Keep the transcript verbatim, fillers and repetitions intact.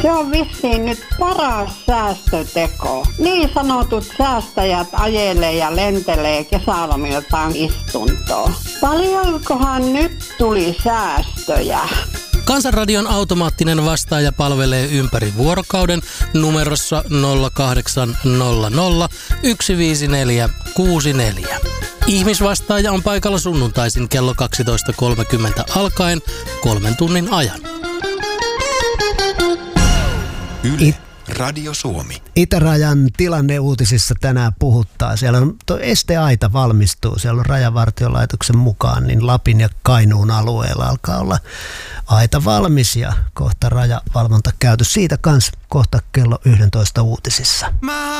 Se on vissiin nyt paras säästöteko. Niin sanotut säästäjät ajelee ja lentelee kesälomiltaan istuntoon. Paljonkohan nyt tuli säästöjä? Kansanradion automaattinen vastaaja palvelee ympäri vuorokauden numerossa nolla kahdeksan nolla nolla yksi viisi neljä kuusi neljä. Ihmisvastaaja on paikalla sunnuntaisin kello kaksitoista kolmekymmentä alkaen kolmen tunnin ajan. Yle, Radio Suomi. Itärajan tilanneuutisissa tänään puhuttaa. Siellä on tuo esteaita valmistuu. Siellä on Rajavartiolaitoksen mukaan, niin Lapin ja Kainuun alueella alkaa olla aita valmis ja kohta rajavalvonta käytössä. Siitä kans kohta kello yksitoista uutisissa.